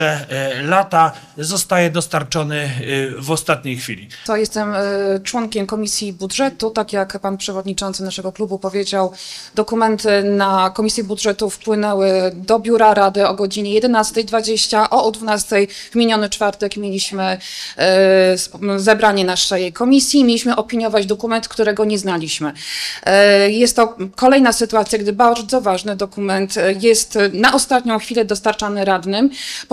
lata zostaje dostarczony w ostatniej chwili. To jestem członkiem Komisji Budżetu. Tak jak pan przewodniczący naszego klubu powiedział, dokumenty na Komisję Budżetu wpłynęły do Biura Rady o godzinie 11:20, o 12:00 w miniony czwartek mieliśmy zebranie naszej komisji. Mieliśmy opiniować dokument, którego nie znaliśmy. Jest to kolejna sytuacja, gdy bardzo ważny dokument jest na ostatnią chwilę dostarczany radnym.